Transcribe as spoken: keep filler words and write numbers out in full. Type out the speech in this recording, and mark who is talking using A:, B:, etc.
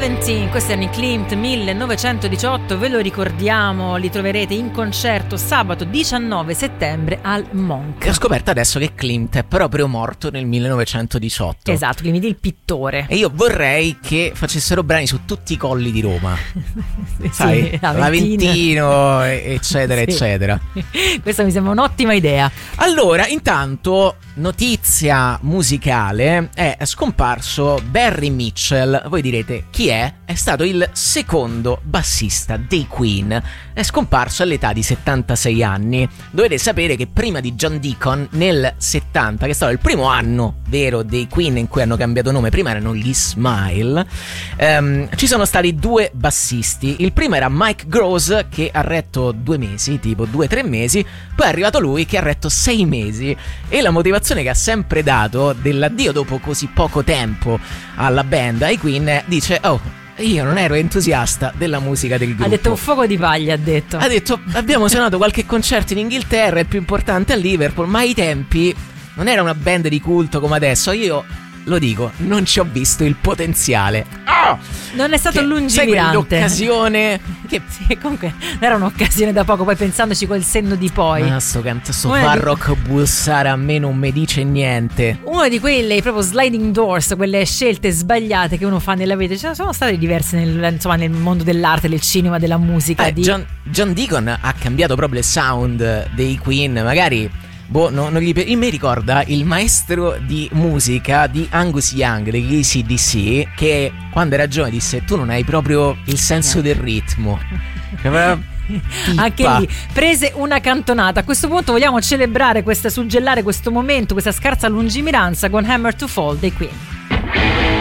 A: diciassette, questi anni Klimt millenovecentodiciotto, ve lo ricordiamo, li troverete in concerto sabato diciannove settembre al Monk.
B: E ho scoperto adesso che Klimt è proprio morto nel millenovecentodiciotto.
A: Esatto, Klimt il pittore.
B: E io vorrei che facessero brani su tutti i colli di Roma. Sai,
A: sì,
B: l'Aventino, eccetera, sì. eccetera.
A: Questa mi sembra un'ottima idea.
B: Allora, intanto, notizia musicale, è scomparso Barry Mitchell. Voi direte chi è? È stato il secondo bassista dei Queen. È scomparso all'età di settantasei anni. Dovete sapere che prima di John Deacon, nel settanta, che è stato il primo anno vero dei Queen in cui hanno cambiato nome, prima erano gli Smile, ehm, ci sono stati due bassisti. Il primo era Mike Gross, che ha retto due mesi, tipo due o tre mesi. Poi è arrivato lui che ha retto sei mesi. E la motivazione che ha sempre dato dell'addio dopo così poco tempo alla band, ai Queen, dice: oh, io non ero entusiasta della musica del gruppo.
A: Ha detto un fuoco di paglia, ha detto.
B: Ha detto: abbiamo suonato qualche concerto in Inghilterra, il più importante a Liverpool, ma ai tempi non era una band di culto come adesso. Io lo dico, non ci ho visto il potenziale. Oh!
A: Non è stato
B: che,
A: lungimirante.
B: L'occasione che
A: sì, comunque era un'occasione da poco, poi pensandoci col senno di poi.
B: Ma sto canto, sto Farrokh
A: di...
B: Bulsara a me non mi dice niente.
A: Una di quelle proprio sliding doors, quelle scelte sbagliate che uno fa nella vita. Ce ne sono state diverse nel, insomma, nel mondo dell'arte, del cinema, della musica.
B: Eh,
A: di...
B: John, John Deacon ha cambiato proprio il sound dei Queen, magari. Boh, no, non gli mi ricorda il maestro di musica di Angus Young degli A C D C, che quando era giovane disse: tu non hai proprio il senso del ritmo.
A: Anche lì prese una cantonata. A questo punto vogliamo celebrare questa, suggellare questo momento, questa scarsa lungimiranza con Hammer to Fall dei Queen.